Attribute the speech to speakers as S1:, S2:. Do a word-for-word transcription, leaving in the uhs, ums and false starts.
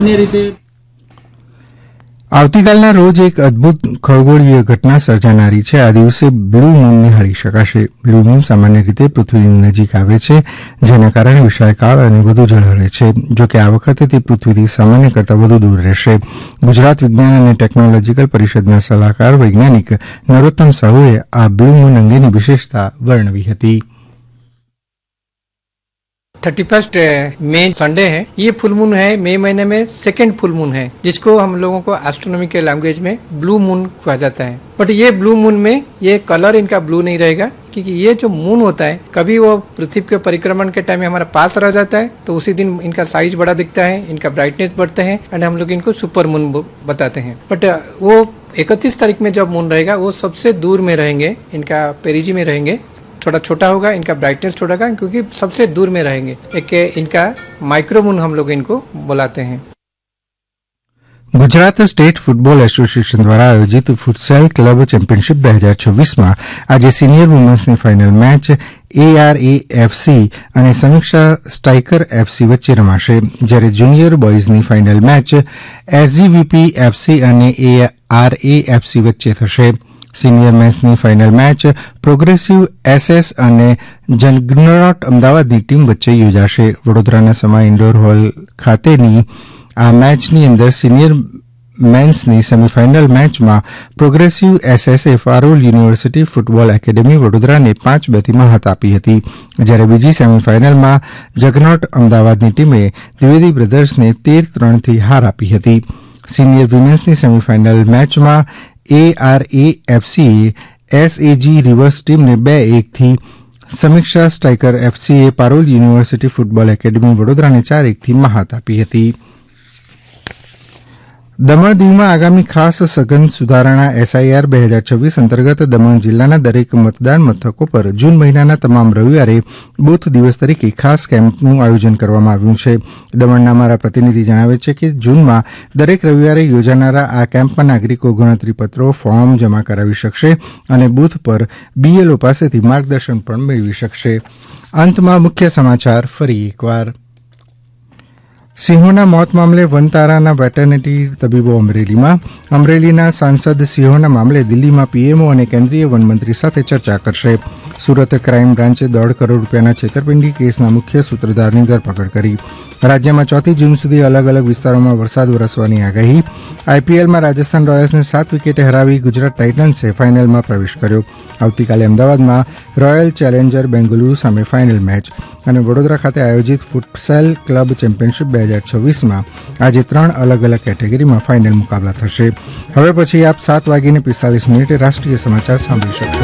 S1: આવતીકાલના રોજ એક અદભુત ખગોળીય ઘટના સર્જાનારી છે. આ દિવસે બ્લુ મૂન નિહાળી શકાશે. બ્લુ મૂન સામાન્ય રીતે પૃથ્વીની નજીક આવે છે, જેના કારણે વિશાળકાય અને વધુ ઝળહળે છે. જોકે આ વખતે તે પૃથ્વીથી સામાન્ય કરતાં વધુ દૂર રહેશે. ગુજરાત વિજ્ઞાન અને ટેકનોલોજીકલ પરિષદના સલાહકાર વૈજ્ઞાનિક નરોત્તમ સાહુએ આ બ્લુ મૂન અંગેની વિશેષતા વર્ણવી હતી.
S2: थर्टी फर्स्ट मई संडे है. ये फुल मून है मई महीने में सेकेंड फुल मून है, जिसको हम लोगों को एस्ट्रोनॉमी के लैंग्वेज में ब्लू मून कहा जाता है. बट ये ब्लू मून में ये कलर इनका ब्लू नहीं रहेगा, क्योंकि ये जो मून होता है कभी वो पृथ्वी के परिक्रमण के टाइम में हमारा पास रह जाता है, तो उसी दिन इनका साइज बड़ा दिखता है, इनका ब्राइटनेस बढ़ता है एंड हम लोग इनको सुपर मून बताते हैं. बट वो इकतीस तारीख में जब मून रहेगा वो सबसे दूर में रहेंगे, इनका पेरिजी में रहेंगे. थोड़ा छोटा होगा, इनका ब्राइटनेस छोटा होगा, क्योंकि सबसे दूर में रहेंगे. एक इनका माइक्रो मून हम लोग इनको बुलाते हैं.
S1: ગુજરાત સ્ટેટ ફૂટબોલ એસોસિએશન દ્વારા આયોજિત ફૂટસેલ ક્લબ ચેમ્પિયનશિપ બે હજાર છવ્વીસમાં આજે સિનિયર વુમન્સની ફાઇનલ મેચ એઆરએએફસી અને સમીક્ષા સ્ટ્રાઇકર એફસી વચ્ચે રમાશે, જ્યારે junior બોયઝની final match SGVP FC અને એઆરએએફસી વચ્ચે થશે. સિનિયર મેચની ફાઇનલ મેચ પ્રોગ્રેસિવ એસએસ અને જગરનોટ અમદાવાદની ટીમ વચ્ચે યોજાશે. વડોદરાના સમા ઇન્ડોર હોલ ખાતેની આ મેચની અંદર સિનિયર મેન્સની સેમીફાઇનલ મેચમાં progressive એસએસે Parul university football academy વડોદરાને પાંચ બેથી મહાત આપી હતી, જ્યારે બીજી સેમીફાઇનલમાં જગરનોટ અમદાવાદની ટીમે દ્વિવેદી બ્રધર્સને તેર ત્રણથી હાર આપી હતી. સિનિયર વિમેન્સની સેમીફાઇનલ મેચમાં એઆરએએફસીએ એસએજી રિવર્સ ટીમને બે એકથી, સમીક્ષા striker એફસીએ Parul university football academy વડોદરાને ચાર એકથી મહાત આપી હતી. દમણ દીવમાં આગામી ખાસ સઘન સુધારણા એસઆઈઆર બે હજાર છવ્વીસ અંતર્ગત દમણ જિલ્લાના દરેક મતદાન મથકો પર જૂન મહિનાના તમામ રવિવારે બૂથ દિવસ તરીકે ખાસ કેમ્પનું આયોજન કરવામાં આવ્યું છે. દમણના અમારા પ્રતિનિધિ જણાવે છે કે જૂનમાં દરેક રવિવારે યોજાનારા આ કેમ્પમાં નાગરિકો ગણતરીપત્રો ફોર્મ જમા કરાવી શકશે અને બૂથ પર બીએલઓ પાસેથી માર્ગદર્શન પણ મેળવી શકશે. અંતમાં મુખ્ય સમાચાર ફરી એકવાર. સિંહોના મોત મામલે વનતારાના વેટરનરી તબીબો અમરેલીમાં. અમરેલીના સાંસદ સિંહોના મામલે દિલ્હીમાં પીએમઓ અને કેન્દ્રીય વનમંત્રી સાથે ચર્ચા કરશે. સુરત ક્રાઇમ બ્રાન્ચે દોઢ કરોડ રૂપિયાના છેતરપિંડી કેસના મુખ્ય સૂત્રધારની ધરપકડ કરી. રાજ્યમાં ચોથી જૂન સુધી અલગ અલગ વિસ્તારોમાં વરસાદ વરસવાની આગાહી. આઈપીએલમાં રાજસ્થાન રોયલ્સને સાત વિકેટે હરાવી ગુજરાત ટાઇટન્સે ફાઇનલમાં પ્રવેશ કર્યો. આવતીકાલે અમદાવાદમાં રોયલ ચેલેન્જર બેંગલુરુ સામે ફાઇનલ મેચ. અને વડોદરા ખાતે આયોજિત ફૂટસેલ ક્લબ ચેમ્પિયનશિપ બે હજાર છવ્વીસમાં આજે ત્રણ અલગ અલગ કેટેગરીમાં ફાઇનલ મુકાબલા થશે. હવે પછી આપ સાત વાગીને પિસ્તાલીસ મિનિટે રાષ્ટ્રીય સમાચાર સાંભળી શકશો.